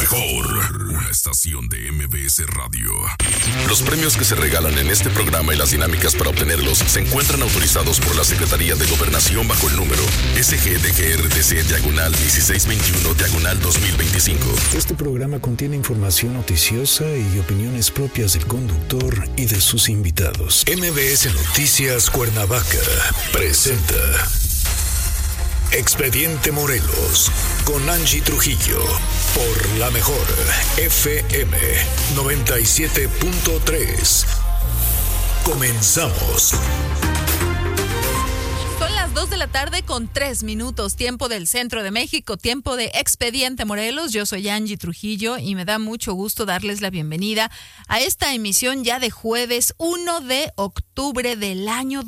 mejor. Una estación de MBS Radio. Los premios que se regalan en este programa y las dinámicas para obtenerlos se encuentran autorizados por la Secretaría de Gobernación bajo el número SGDGRDC-1621-2025. Este programa contiene información noticiosa y opiniones propias del conductor y de sus invitados. MBS Noticias Cuernavaca presenta Expediente Morelos con Angie Trujillo por la mejor FM 97.3. Comenzamos. Son las 2 de la tarde con 3 minutos, tiempo del centro de México, tiempo de Expediente Morelos. Yo soy Angie Trujillo y me da mucho gusto darles la bienvenida a esta emisión ya de jueves 1 de octubre del año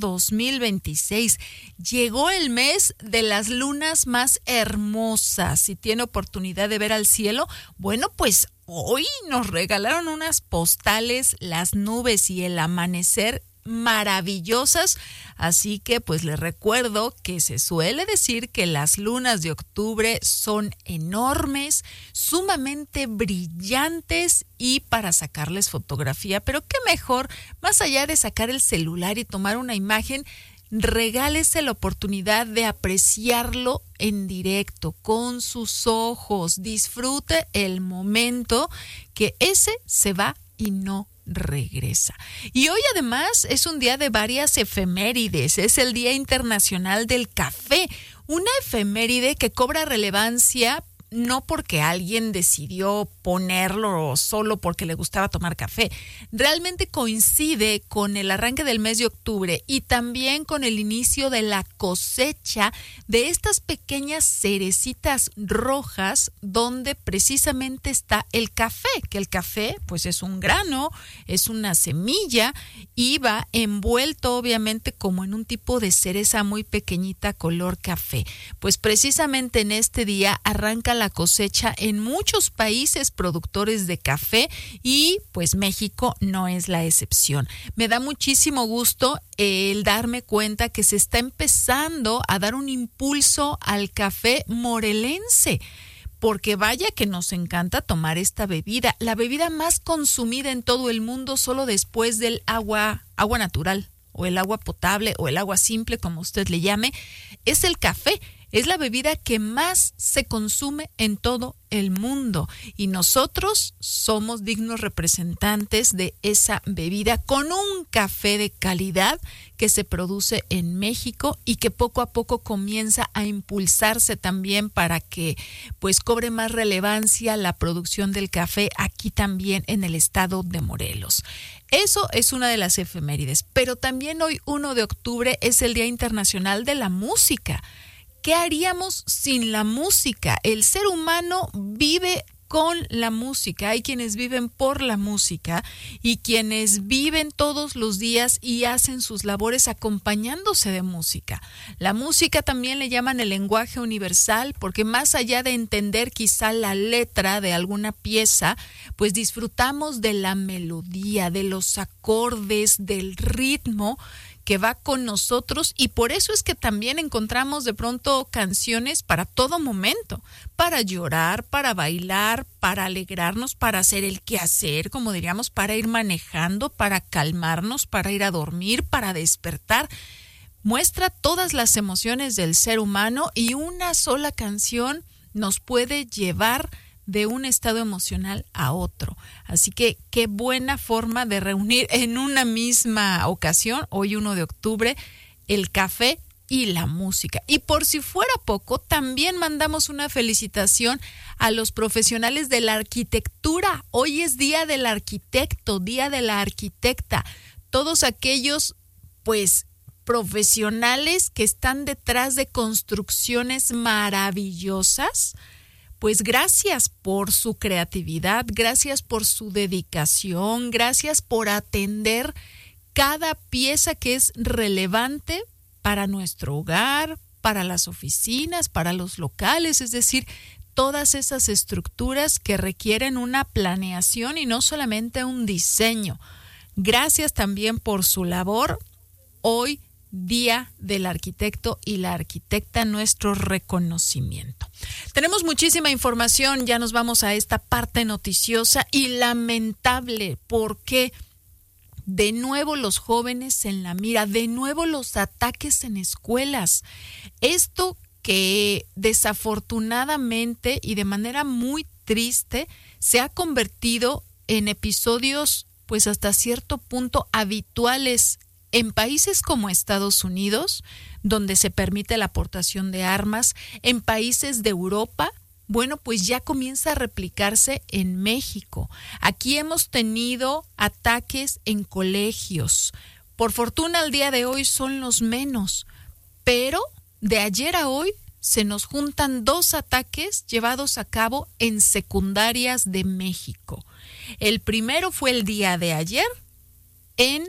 2026. Llegó el mes de las lunas más hermosas. Si tiene oportunidad de ver al cielo, bueno, pues hoy nos regalaron unas postales, las nubes y el amanecer maravillosas, así que pues les recuerdo que se suele decir que las lunas de octubre son enormes, sumamente brillantes y para sacarles fotografía, pero qué mejor, más allá de sacar el celular y tomar una imagen, regálese la oportunidad de apreciarlo en directo, con sus ojos, disfrute el momento que ese se va y no regresa. Y hoy además es un día de varias efemérides, es el Día Internacional del Café, una efeméride que cobra relevancia no porque alguien decidió ponerlo solo porque le gustaba tomar café. Realmente coincide con el arranque del mes de octubre y también con el inicio de la cosecha de estas pequeñas cerecitas rojas donde precisamente está el café, que el café pues es un grano, es una semilla y va envuelto obviamente como en un tipo de cereza muy pequeñita color café. Pues precisamente en este día arranca la cosecha en muchos países productores de café y pues México no es la excepción. Me da muchísimo gusto el darme cuenta que se está empezando a dar un impulso al café morelense, porque vaya que nos encanta tomar esta bebida, la bebida más consumida en todo el mundo solo después del agua natural o el agua potable o el agua simple, como usted le llame, es el café. Es la bebida que más se consume en todo el mundo y nosotros somos dignos representantes de esa bebida con un café de calidad que se produce en México y que poco a poco comienza a impulsarse también para que pues cobre más relevancia la producción del café aquí también en el estado de Morelos. Eso es una de las efemérides, pero también hoy 1 de octubre es el Día Internacional de la Música. ¿Qué haríamos sin la música? El ser humano vive con la música. Hay quienes viven por la música y quienes viven todos los días y hacen sus labores acompañándose de música. La música también le llaman el lenguaje universal porque más allá de entender quizá la letra de alguna pieza, pues disfrutamos de la melodía, de los acordes, del ritmo que va con nosotros y por eso es que también encontramos de pronto canciones para todo momento, para llorar, para bailar, para alegrarnos, para hacer el quehacer, como diríamos, para ir manejando, para calmarnos, para ir a dormir, para despertar. Muestra todas las emociones del ser humano y una sola canción nos puede llevar de un estado emocional a otro. Así que qué buena forma de reunir en una misma ocasión, hoy 1 de octubre, el café y la música. Y por si fuera poco, también mandamos una felicitación a los profesionales de la arquitectura. Hoy es Día del Arquitecto, Día de la Arquitecta. Todos aquellos, pues, profesionales que están detrás de construcciones maravillosas, pues gracias por su creatividad, gracias por su dedicación, gracias por atender cada pieza que es relevante para nuestro hogar, para las oficinas, para los locales, es decir, todas esas estructuras que requieren una planeación y no solamente un diseño. Gracias también por su labor. Hoy Día del Arquitecto y la Arquitecta, nuestro reconocimiento. Tenemos muchísima información, ya nos vamos a esta parte noticiosa y lamentable, porque de nuevo los jóvenes en la mira, de nuevo los ataques en escuelas. Esto que desafortunadamente y de manera muy triste se ha convertido en episodios pues hasta cierto punto habituales en países como Estados Unidos, donde se permite la aportación de armas, en países de Europa. Bueno, pues ya comienza a replicarse en México. Aquí hemos tenido ataques en colegios. Por fortuna, al día de hoy son los menos, pero de ayer a hoy se nos juntan 2 ataques llevados a cabo en secundarias de México. El primero fue el día de ayer en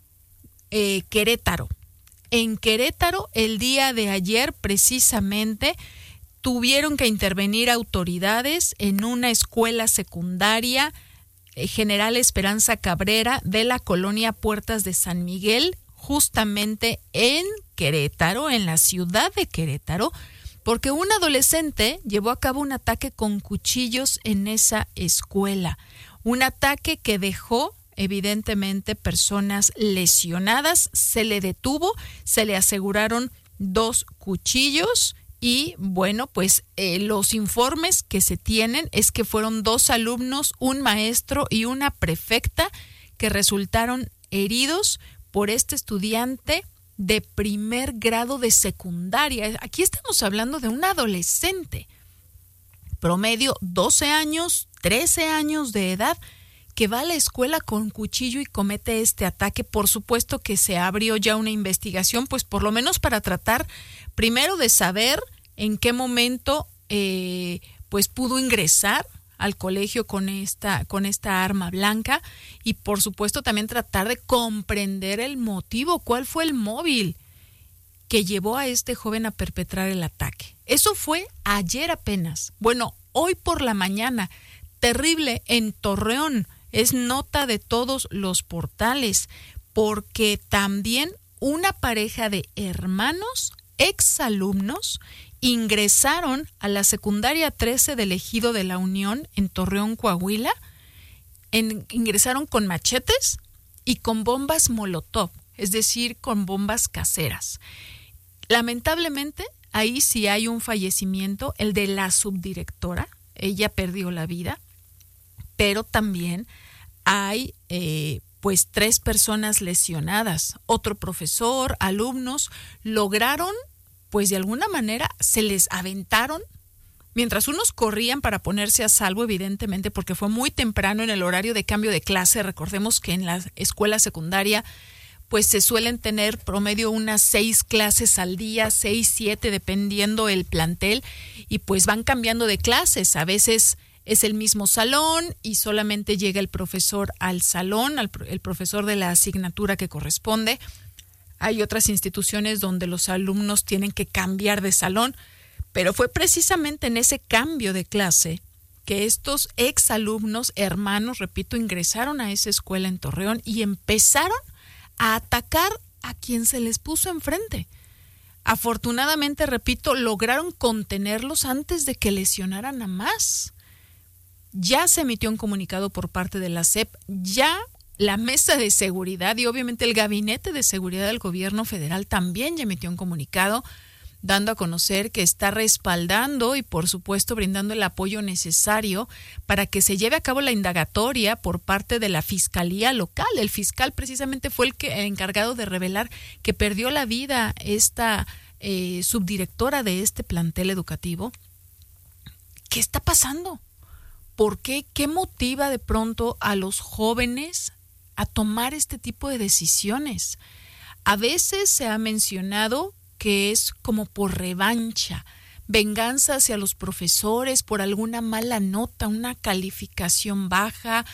Querétaro. En Querétaro, el día de ayer precisamente, tuvieron que intervenir autoridades en una escuela secundaria, General Esperanza Cabrera, de la colonia Puertas de San Miguel, justamente en Querétaro, en la ciudad de Querétaro, porque un adolescente llevó a cabo un ataque con cuchillos en esa escuela. Un ataque que dejó evidentemente personas lesionadas. Se le detuvo, se le aseguraron 2 cuchillos y bueno, pues los informes que se tienen es que fueron 2 alumnos, un maestro y una prefecta que resultaron heridos por este estudiante de primer grado de secundaria. Aquí estamos hablando de un adolescente, promedio 12 años, 13 años de edad, que va a la escuela con cuchillo y comete este ataque. Por supuesto que se abrió ya una investigación, pues por lo menos para tratar primero de saber en qué momento pues pudo ingresar al colegio con esta arma blanca, y por supuesto también tratar de comprender el motivo, cuál fue el móvil que llevó a este joven a perpetrar el ataque. Eso fue ayer apenas. Bueno, hoy por la mañana, terrible en Torreón. Es nota de todos los portales, porque también una pareja de hermanos, exalumnos, ingresaron a la secundaria 13 del Ejido de la Unión en Torreón, Coahuila. Ingresaron con machetes y con bombas molotov, es decir, con bombas caseras. Lamentablemente, ahí sí hay un fallecimiento, el de la subdirectora. Ella perdió la vida, pero también hay pues 3 personas lesionadas. Otro profesor, alumnos, lograron, pues de alguna manera se les aventaron, mientras unos corrían para ponerse a salvo, evidentemente, porque fue muy temprano en el horario de cambio de clase. Recordemos que en la escuela secundaria pues se suelen tener promedio unas 6 clases al día, 6, 7, dependiendo el plantel, y pues van cambiando de clases. A veces es el mismo salón y solamente llega el profesor al salón, el profesor de la asignatura que corresponde. Hay otras instituciones donde los alumnos tienen que cambiar de salón, pero fue precisamente en ese cambio de clase que estos exalumnos, hermanos, repito, ingresaron a esa escuela en Torreón y empezaron a atacar a quien se les puso enfrente. Afortunadamente, repito, lograron contenerlos antes de que lesionaran a más. Ya se emitió un comunicado por parte de la SEP, ya la Mesa de Seguridad y obviamente el Gabinete de Seguridad del Gobierno Federal también ya emitió un comunicado dando a conocer que está respaldando y por supuesto brindando el apoyo necesario para que se lleve a cabo la indagatoria por parte de la Fiscalía Local. El fiscal precisamente fue el encargado de revelar que perdió la vida esta subdirectora de este plantel educativo. ¿Qué está pasando? ¿Por qué? ¿Qué motiva de pronto a los jóvenes a tomar este tipo de decisiones? A veces se ha mencionado que es como por revancha, venganza hacia los profesores por alguna mala nota, una calificación baja,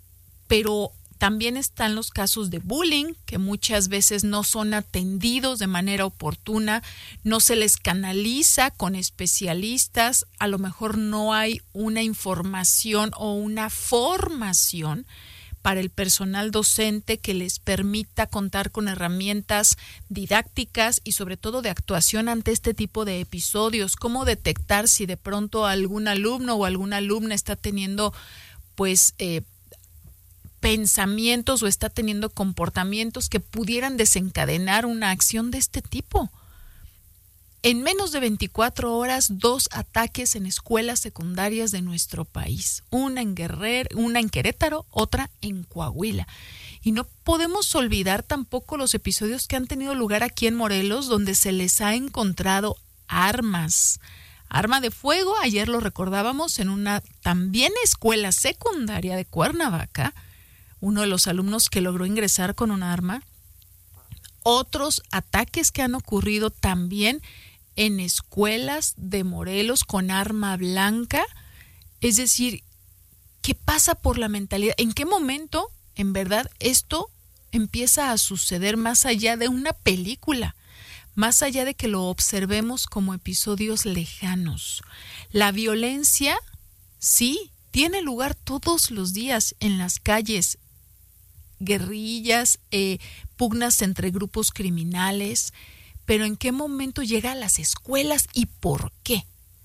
pero también están los casos de bullying que muchas veces no son atendidos de manera oportuna, no se les canaliza con especialistas, a lo mejor no hay una información o una formación para el personal docente que les permita contar con herramientas didácticas y sobre todo de actuación ante este tipo de episodios. Cómo detectar si de pronto algún alumno o alguna alumna está teniendo pues pensamientos o está teniendo comportamientos que pudieran desencadenar una acción de este tipo. En menos de 24 horas, 2 ataques en escuelas secundarias de nuestro país. Una en Querétaro, otra en Coahuila. Y no podemos olvidar tampoco los episodios que han tenido lugar aquí en Morelos, donde se les ha encontrado armas. Arma de fuego, ayer lo recordábamos, en una también escuela secundaria de Cuernavaca. Uno de los alumnos que logró ingresar con un arma. Otros ataques que han ocurrido también en escuelas de Morelos con arma blanca. Es decir, ¿qué pasa por la mentalidad? ¿En qué momento, en verdad, esto empieza a suceder más allá de una película? Más allá de que lo observemos como episodios lejanos. La violencia, sí, tiene lugar todos los días en las calles. Guerrillas, pugnas entre grupos criminales, pero ¿en qué momento llega a las escuelas y por qué?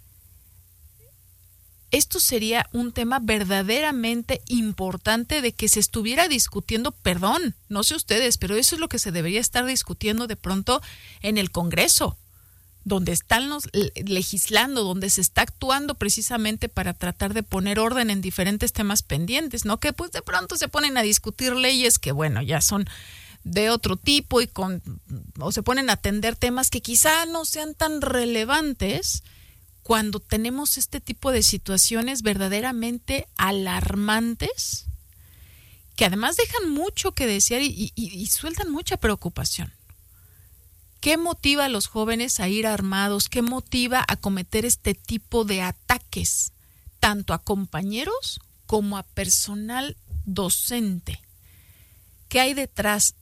Esto sería un tema verdaderamente importante de que se estuviera discutiendo, perdón, no sé ustedes, pero eso es lo que se debería estar discutiendo de pronto en el Congreso, donde están legislando, donde se está actuando precisamente para tratar de poner orden en diferentes temas pendientes, ¿no? Que pues de pronto se ponen a discutir leyes que, bueno, ya son de otro tipo o se ponen a atender temas que quizá no sean tan relevantes cuando tenemos este tipo de situaciones verdaderamente alarmantes que además dejan mucho que desear y sueltan mucha preocupación. ¿Qué motiva a los jóvenes a ir armados? ¿Qué motiva a cometer este tipo de ataques, tanto a compañeros como a personal docente? ¿Qué hay detrás?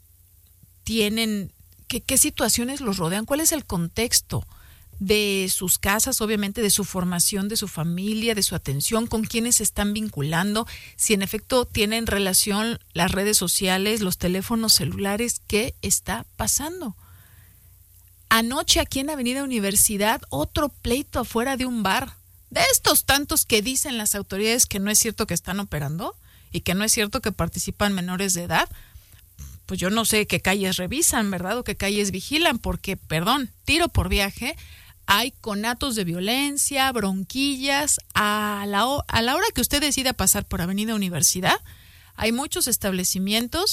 ¿Qué situaciones los rodean? ¿Cuál es el contexto de sus casas, obviamente, de su formación, de su familia, de su atención, con quiénes se están vinculando? Si en efecto tienen relación las redes sociales, los teléfonos celulares, ¿qué está pasando? Anoche aquí en Avenida Universidad, otro pleito afuera de un bar. De estos tantos que dicen las autoridades que no es cierto que están operando y que no es cierto que participan menores de edad. Pues yo no sé qué calles revisan, ¿verdad? O qué calles vigilan, porque, perdón, tiro por viaje, hay conatos de violencia, bronquillas. A la hora que usted decida pasar por Avenida Universidad, hay muchos establecimientos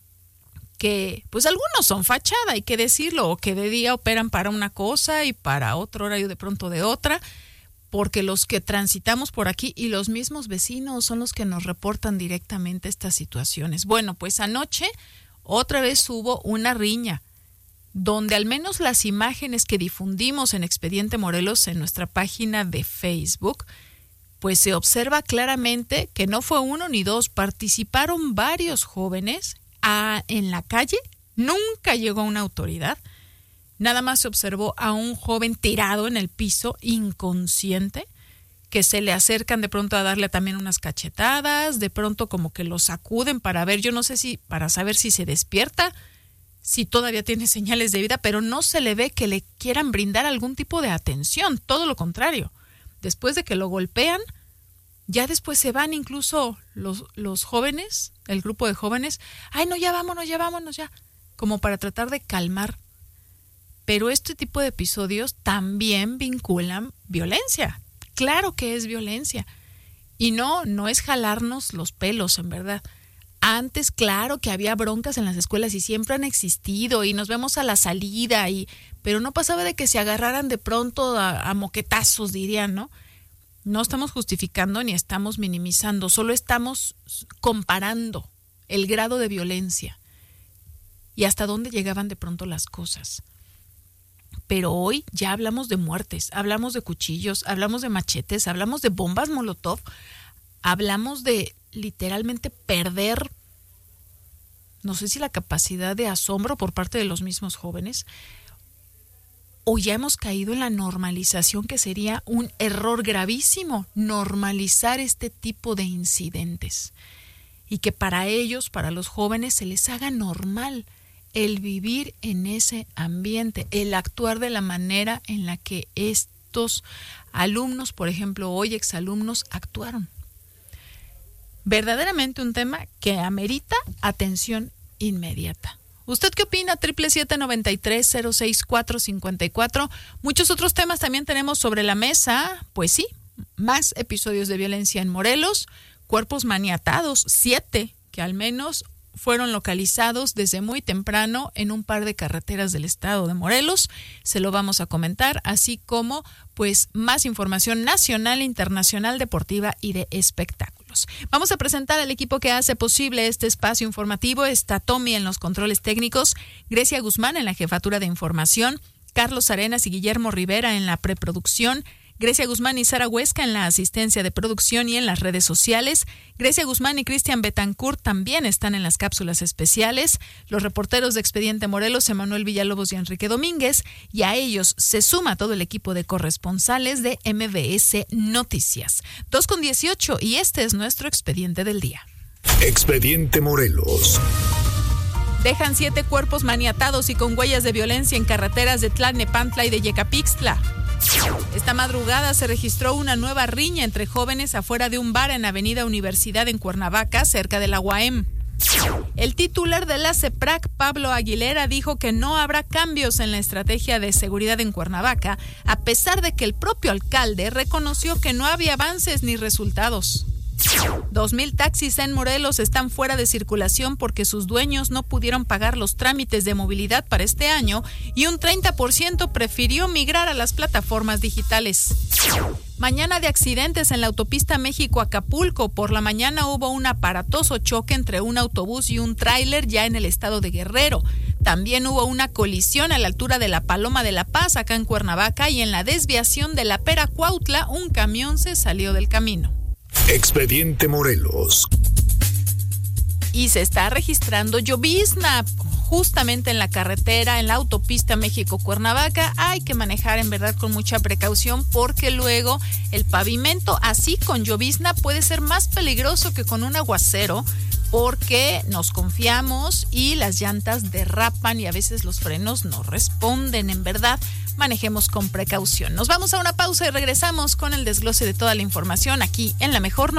que, pues algunos son fachada, hay que decirlo, o que de día operan para una cosa y para otro horario de pronto de otra, porque los que transitamos por aquí y los mismos vecinos son los que nos reportan directamente estas situaciones. Bueno, pues anoche otra vez hubo una riña, donde al menos las imágenes que difundimos en Expediente Morelos en nuestra página de Facebook, pues se observa claramente que no fue uno ni dos, participaron varios jóvenes en la calle, nunca llegó una autoridad, nada más se observó a un joven tirado en el piso, inconsciente, que se le acercan de pronto a darle también unas cachetadas, de pronto como que lo sacuden para ver, yo no sé si para saber si se despierta, si todavía tiene señales de vida, pero no se le ve que le quieran brindar algún tipo de atención, todo lo contrario. Después de que lo golpean, ya después se van incluso los jóvenes, el grupo de jóvenes, ay no, ya vámonos, ya, como para tratar de calmar. Pero este tipo de episodios también vinculan violencia. Claro que es violencia. Y no es jalarnos los pelos, en verdad. Antes, claro que había broncas en las escuelas y siempre han existido y nos vemos a la salida, pero no pasaba de que se agarraran de pronto a moquetazos, dirían, ¿no? No estamos justificando ni estamos minimizando, solo estamos comparando el grado de violencia y hasta dónde llegaban de pronto las cosas. Pero hoy ya hablamos de muertes, hablamos de cuchillos, hablamos de machetes, hablamos de bombas Molotov, hablamos de literalmente perder, no sé si la capacidad de asombro por parte de los mismos jóvenes, o ya hemos caído en la normalización, que sería un error gravísimo, normalizar este tipo de incidentes. y que para ellos, para los jóvenes, se les haga normal el vivir en ese ambiente, el actuar de la manera en la que estos alumnos, por ejemplo, hoy exalumnos, actuaron. Verdaderamente un tema que amerita atención inmediata. ¿Usted qué opina? 777-93-064-54. Muchos otros temas también tenemos sobre la mesa. Pues sí, más episodios de violencia en Morelos, cuerpos maniatados, 7 que al menos fueron localizados desde muy temprano en un par de carreteras del estado de Morelos. Se lo vamos a comentar, así como pues más información nacional, internacional, deportiva y de espectáculos. Vamos a presentar al equipo que hace posible este espacio informativo. Está Tommy en los controles técnicos, Grecia Guzmán en la jefatura de información, Carlos Arenas y Guillermo Rivera en la preproducción, Grecia Guzmán y Sara Huesca en la asistencia de producción y en las redes sociales. Grecia Guzmán y Cristian Betancourt también están en las cápsulas especiales. Los reporteros de Expediente Morelos, Emanuel Villalobos y Enrique Domínguez. Y a ellos se suma todo el equipo de corresponsales de MBS Noticias. 2:18 y este es nuestro Expediente del Día. Expediente Morelos. Dejan 7 cuerpos maniatados y con huellas de violencia en carreteras de Tlalnepantla y de Yecapixtla. Esta madrugada se registró una nueva riña entre jóvenes afuera de un bar en Avenida Universidad en Cuernavaca, cerca de la UAM. El titular de la CEPRAC, Pablo Aguilera, dijo que no habrá cambios en la estrategia de seguridad en Cuernavaca, a pesar de que el propio alcalde reconoció que no había avances ni resultados. 2,000 taxis en Morelos están fuera de circulación porque sus dueños no pudieron pagar los trámites de movilidad para este año y un 30% prefirió migrar a las plataformas digitales. Mañana de accidentes en la autopista México-Acapulco. Por la mañana hubo un aparatoso choque entre un autobús y un tráiler ya en el estado de Guerrero. También hubo una colisión a la altura de la Paloma de la Paz, acá en Cuernavaca, y en la desviación de la Pera Cuautla, un camión se salió del camino. Expediente Morelos. Y se está registrando llovizna justamente en la carretera, en la autopista México-Cuernavaca. Hay que manejar en verdad con mucha precaución porque luego el pavimento así con llovizna puede ser más peligroso que con un aguacero, porque nos confiamos y las llantas derrapan y a veces los frenos no responden. En verdad, manejemos con precaución. Nos vamos a una pausa y regresamos con el desglose de toda la información aquí en la mejor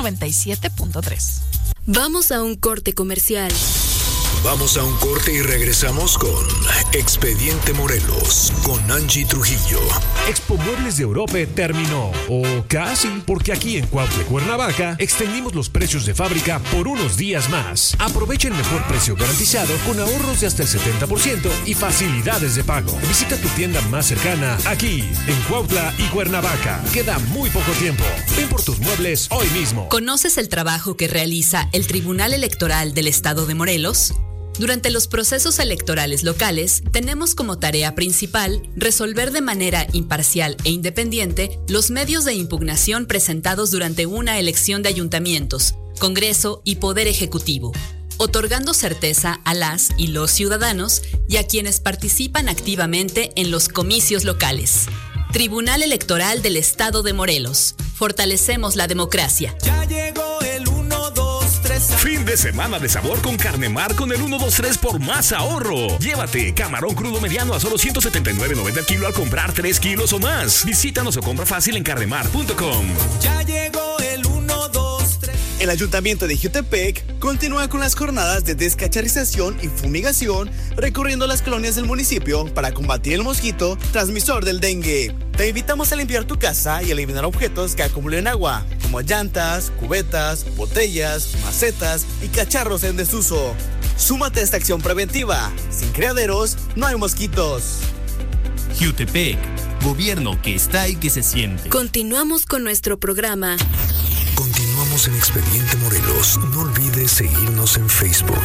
97.3. Vamos a un corte comercial. Vamos a un corte y regresamos con Expediente Morelos, con Angie Trujillo. Expo Muebles de Europa terminó, o casi, porque aquí en Cuautla, Cuernavaca, extendimos los precios de fábrica por unos días más. Aprovecha el mejor precio garantizado con ahorros de hasta el 70% y facilidades de pago. Visita tu tienda más cercana aquí en Cuautla y Cuernavaca. Queda muy poco tiempo. Ven por tus muebles hoy mismo. ¿Conoces el trabajo que realiza el Tribunal Electoral del Estado de Morelos? Durante los procesos electorales locales, tenemos como tarea principal resolver de manera imparcial e independiente los medios de impugnación presentados durante una elección de ayuntamientos, Congreso y Poder Ejecutivo, otorgando certeza a las y los ciudadanos y a quienes participan activamente en los comicios locales. Tribunal Electoral del Estado de Morelos. Fortalecemos la democracia. Ya llegó el 1, 2, 3. Fin de semana de sabor con Carnemar con el 1, 2, 3 por más ahorro. Llévate camarón crudo mediano a solo $179.90 el kilo al comprar 3 kilos o más. Visítanos o compra fácil en carnemar.com. Ya llegó el 1, 2, 3. El Ayuntamiento de Jiutepec continúa con las jornadas de descacharrización y fumigación, recorriendo las colonias del municipio para combatir el mosquito transmisor del dengue. Te invitamos a limpiar tu casa y eliminar objetos que acumulen agua, como llantas, cubetas, botellas, macetas y cacharros en desuso. Súmate a esta acción preventiva. Sin criaderos, no hay mosquitos. Jiutepec, gobierno que está y que se siente. Continuamos con nuestro programa. Continuamos en Expediente Morelos. No olvides seguirnos en Facebook.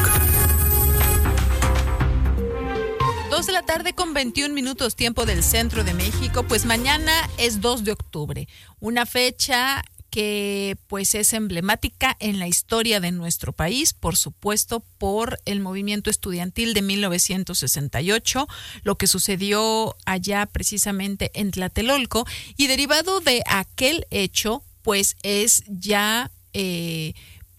2 de la tarde con 21 minutos, tiempo del centro de México. Pues mañana es 2 de octubre, una fecha que pues es emblemática en la historia de nuestro país, por supuesto, por el movimiento estudiantil de 1968, lo que sucedió allá precisamente en Tlatelolco, y derivado de aquel hecho, pues es ya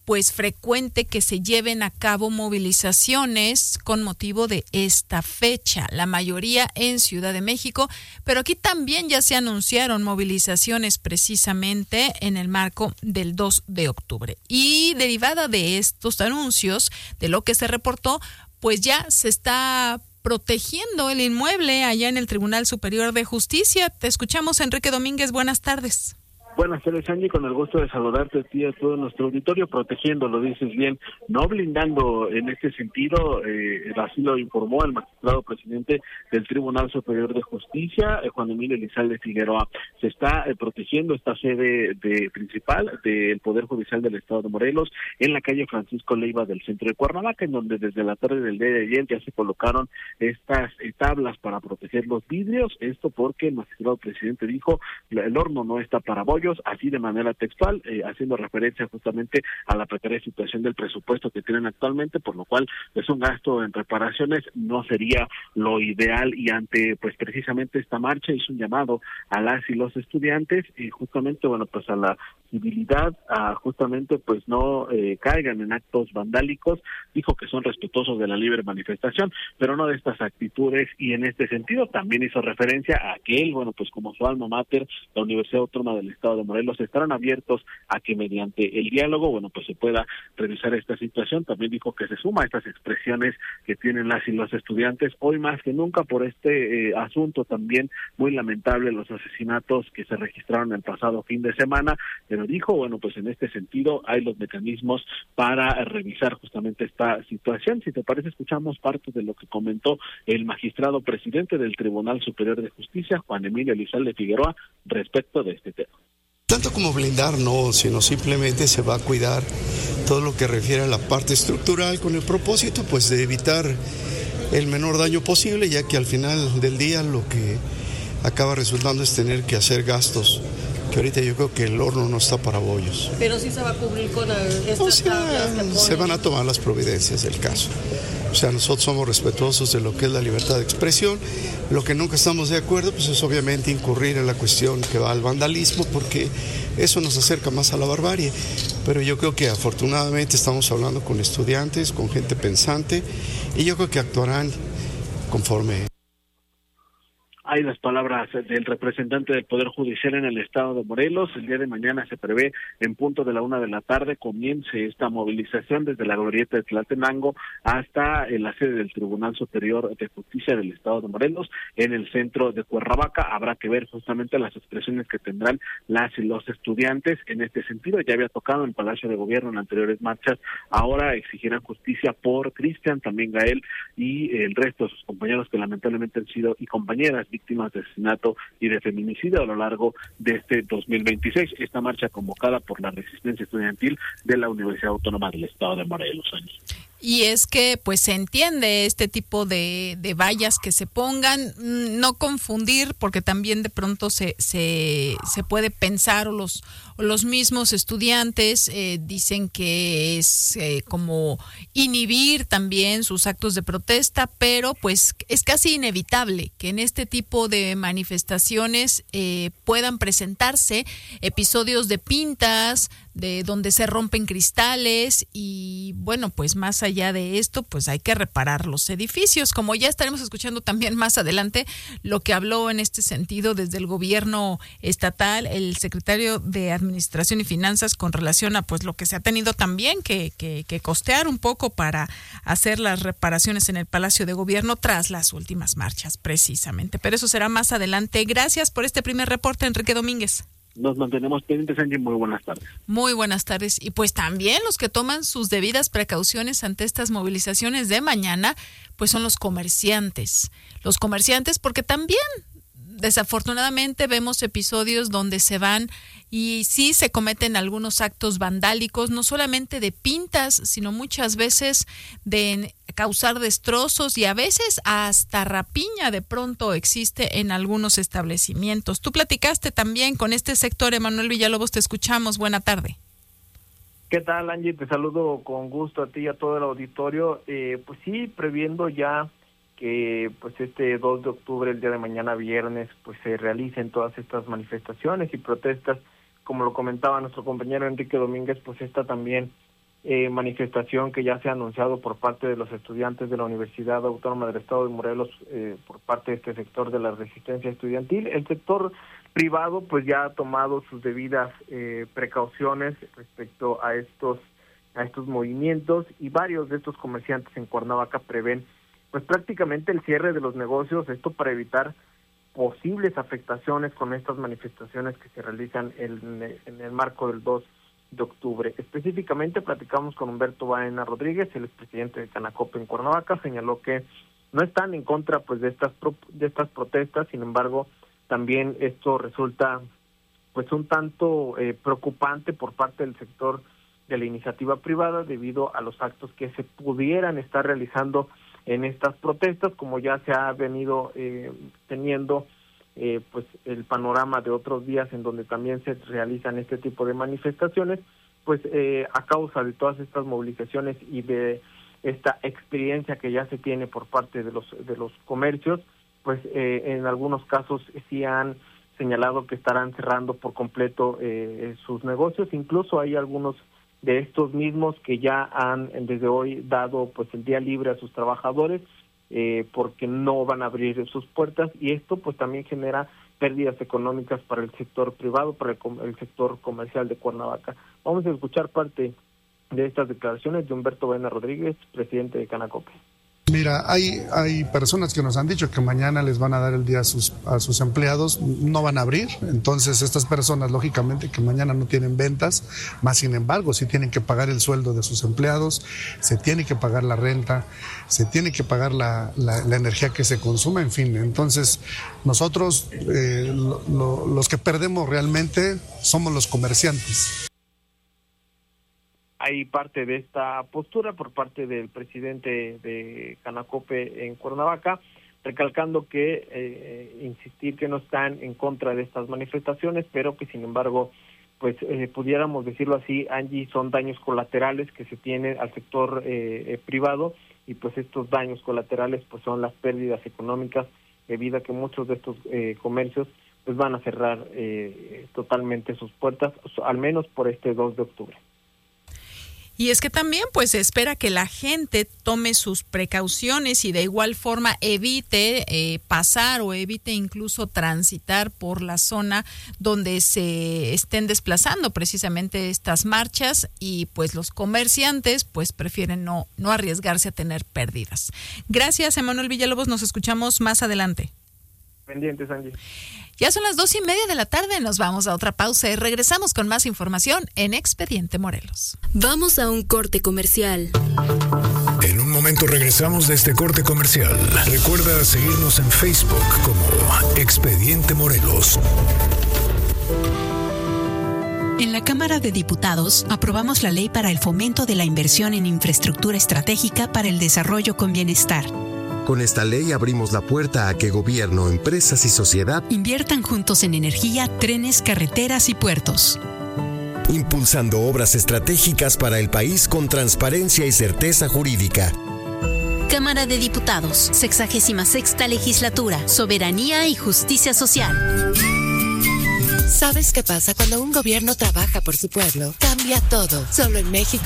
pues frecuente que se lleven a cabo movilizaciones con motivo de esta fecha, la mayoría en Ciudad de México, pero aquí también ya se anunciaron movilizaciones precisamente en el marco del 2 de octubre. Y derivada de estos anuncios, de lo que se reportó, pues ya se está protegiendo el inmueble allá en el Tribunal Superior de Justicia. Te escuchamos, Enrique Domínguez, buenas tardes. Buenas tardes, Angie, con el gusto de saludarte a ti y a todo nuestro auditorio, protegiendo, lo dices bien, no blindando en este sentido, así lo informó el magistrado presidente del Tribunal Superior de Justicia, Juan Emilio Elizalde Figueroa. Se está protegiendo esta sede principal del Poder Judicial del Estado de Morelos, en la calle Francisco Leiva del centro de Cuernavaca, en donde desde la tarde del día de ayer ya se colocaron estas tablas para proteger los vidrios, esto porque el magistrado presidente dijo, el horno no está para bollos, así de manera textual, haciendo referencia justamente a la precaria situación del presupuesto que tienen actualmente, por lo cual es un gasto en reparaciones, no sería lo ideal, y ante pues precisamente esta marcha hizo un llamado a las y los estudiantes y justamente pues a la civilidad, a justamente pues no caigan en actos vandálicos. Dijo que son respetuosos de la libre manifestación, pero no de estas actitudes, y en este sentido también hizo referencia a que él, pues como su alma mater, la Universidad Autónoma del Estado de Morelos, estarán abiertos a que mediante el diálogo, pues se pueda revisar esta situación. También dijo que se suma a estas expresiones que tienen las y los estudiantes, hoy más que nunca por este asunto también muy lamentable, los asesinatos que se registraron el pasado fin de semana, pero dijo, pues en este sentido hay los mecanismos para revisar justamente esta situación. Si te parece, escuchamos parte de lo que comentó el magistrado presidente del Tribunal Superior de Justicia, Juan Emilio Elizalde Figueroa, respecto de este tema. Tanto como blindar, no, sino simplemente se va a cuidar todo lo que refiere a la parte estructural con el propósito pues de evitar el menor daño posible, ya que al final del día lo que acaba resultando es tener que hacer gastos, que ahorita yo creo que el horno no está para bollos. Pero sí se va a cubrir con estas tablas. Se van a tomar las providencias del caso. O sea, nosotros somos respetuosos de lo que es la libertad de expresión. Lo que nunca estamos de acuerdo pues es obviamente incurrir en la cuestión que va al vandalismo, porque eso nos acerca más a la barbarie. Pero yo creo que afortunadamente estamos hablando con estudiantes, con gente pensante, y yo creo que actuarán conforme. Hay las palabras del representante del Poder Judicial en el Estado de Morelos. El día de mañana se prevé, en punto de la 1:00 p.m, comience esta movilización desde la glorieta de Tlatenango hasta la sede del Tribunal Superior de Justicia del Estado de Morelos, en el centro de Cuernavaca. Habrá que ver justamente las expresiones que tendrán las y los estudiantes en este sentido. Ya había tocado en Palacio de Gobierno en anteriores marchas. Ahora exigirán justicia por Cristian, también Gael y el resto de sus compañeros que lamentablemente han sido, y compañeras, víctimas de asesinato y de feminicidio a lo largo de este 2026. Esta marcha convocada por la Resistencia Estudiantil de la Universidad Autónoma del Estado de Morelos. Y es que pues se entiende este tipo de vallas que se pongan, no confundir, porque también de pronto se puede pensar, o los mismos estudiantes dicen que es como inhibir también sus actos de protesta, pero pues es casi inevitable que en este tipo de manifestaciones puedan presentarse episodios de pintas, de donde se rompen cristales, y pues más allá de esto, pues hay que reparar los edificios, como ya estaremos escuchando también más adelante lo que habló en este sentido desde el gobierno estatal el secretario de Administración y Finanzas con relación a pues lo que se ha tenido también que costear un poco para hacer las reparaciones en el Palacio de Gobierno tras las últimas marchas precisamente, pero eso será más adelante. Gracias por este primer reporte, Enrique Domínguez. Nos mantenemos pendientes, Angie. Muy buenas tardes. Muy buenas tardes. Y pues también los que toman sus debidas precauciones ante estas movilizaciones de mañana, pues son los comerciantes. Los comerciantes, porque también desafortunadamente vemos episodios donde se van y sí se cometen algunos actos vandálicos, no solamente de pintas, sino muchas veces de causar destrozos, y a veces hasta rapiña de pronto existe en algunos establecimientos. Tú platicaste también con este sector, Emanuel Villalobos, te escuchamos. Buena tarde. ¿Qué tal, Angie? Te saludo con gusto a ti y a todo el auditorio. Pues sí, previendo ya que pues este 2 de octubre, el día de mañana viernes, pues se realicen todas estas manifestaciones y protestas, como lo comentaba nuestro compañero Enrique Domínguez, pues esta también manifestación que ya se ha anunciado por parte de los estudiantes de la Universidad Autónoma del Estado de Morelos, por parte de este sector de la resistencia estudiantil. El sector privado pues ya ha tomado sus debidas precauciones respecto a estos movimientos, y varios de estos comerciantes en Cuernavaca prevén pues prácticamente el cierre de los negocios, esto para evitar posibles afectaciones con estas manifestaciones que se realizan en el marco del 2 de octubre. Específicamente platicamos con Humberto Baena Rodríguez, el expresidente de Canacope en Cuernavaca. Señaló que no están en contra pues de estas protestas, sin embargo también esto resulta pues un tanto preocupante por parte del sector de la iniciativa privada debido a los actos que se pudieran estar realizando en estas protestas, como ya se ha venido teniendo pues el panorama de otros días en donde también se realizan este tipo de manifestaciones, pues a causa de todas estas movilizaciones y de esta experiencia que ya se tiene por parte de los comercios, pues en algunos casos sí han señalado que estarán cerrando por completo sus negocios. Incluso hay algunos de estos mismos que ya han desde hoy dado pues el día libre a sus trabajadores porque no van a abrir sus puertas, y esto pues también genera pérdidas económicas para el sector privado, para el sector comercial de Cuernavaca. Vamos a escuchar parte de estas declaraciones de Humberto Baena Rodríguez, presidente de Canacope. Mira, hay personas que nos han dicho que mañana les van a dar el día a sus empleados, no van a abrir, entonces estas personas lógicamente que mañana no tienen ventas, más sin embargo sí tienen que pagar el sueldo de sus empleados, se tiene que pagar la renta, se tiene que pagar la energía que se consume, en fin, entonces nosotros los que perdemos realmente somos los comerciantes. Hay parte de esta postura por parte del presidente de Canacope en Cuernavaca, recalcando que insistir que no están en contra de estas manifestaciones, pero que sin embargo, pues pudiéramos decirlo así, Angie, son daños colaterales que se tienen al sector privado, y pues estos daños colaterales pues son las pérdidas económicas debido a que muchos de estos comercios pues van a cerrar totalmente sus puertas, al menos por este 2 de octubre. Y es que también pues se espera que la gente tome sus precauciones y de igual forma evite pasar o evite incluso transitar por la zona donde se estén desplazando precisamente estas marchas, y pues los comerciantes pues prefieren no arriesgarse a tener pérdidas. Gracias, Emanuel Villalobos, nos escuchamos más adelante. Pendientes, Angie. Ya son las 2:30 de la tarde, nos vamos a otra pausa y regresamos con más información en Expediente Morelos. Vamos a un corte comercial. En un momento regresamos de este corte comercial. Recuerda seguirnos en Facebook como Expediente Morelos. En la Cámara de Diputados aprobamos la ley para el fomento de la inversión en infraestructura estratégica para el desarrollo con bienestar. Con esta ley abrimos la puerta a que gobierno, empresas y sociedad inviertan juntos en energía, trenes, carreteras y puertos. Impulsando obras estratégicas para el país con transparencia y certeza jurídica. Cámara de Diputados, 66ª Legislatura, Soberanía y Justicia Social. ¿Sabes qué pasa cuando un gobierno trabaja por su pueblo? Cambia todo. Solo en México